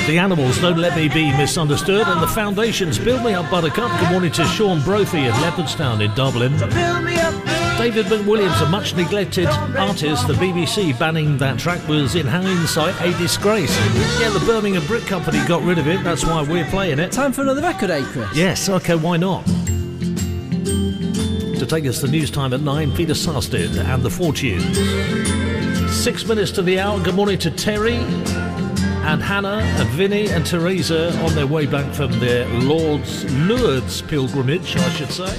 The Animals, Don't Let Me Be Misunderstood, and The Foundations, Build Me Up Buttercup. Good morning to Sean Brophy at Leopardstown in Dublin. David McWilliams, a much neglected artist. The BBC banning that track was in hindsight a disgrace. Yeah, the Birmingham Brick Company got rid of it, that's why we're playing it. Time for another record, Chris? Yes, okay, why not? To take us to news time at 9, Peter Sarsted and The Fortunes. 6 minutes to the hour. Good morning to Terry and Hannah and Vinny and Teresa on their way back from their Lourdes pilgrimage, I should say.